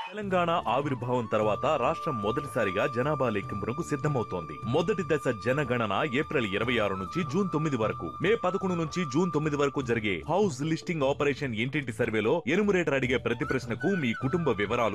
తెలంగాణ ఆవిర్భావం తర్వాత రాష్ట్రం మొదటిసారిగా జనాభా లెక్కింపునకు సిద్ధమవుతోంది. మొదటి దశ జనగణన ఏప్రిల్ 26 నుంచి జూన్ 9 వరకు, మే 11 నుంచి జూన్ 9 వరకు జరిగే హౌస్ లిస్టింగ్ ఆపరేషన్ ఇంటింటి సర్వేలో ఎనుమరేటర్ అడిగే ప్రతి ప్రశ్నకు మీ కుటుంబ వివరాలు,